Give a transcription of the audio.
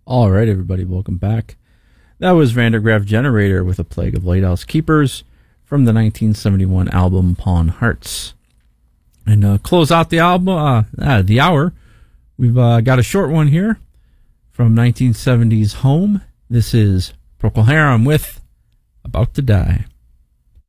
All right, everybody, welcome back. That was Vandergraaf Generator with A Plague of Lighthouse Keepers from the 1971 album Pawn Hearts. And close out the album, the hour, we've got a short one here from 1970's Home. This is Procol Harum with About to Die.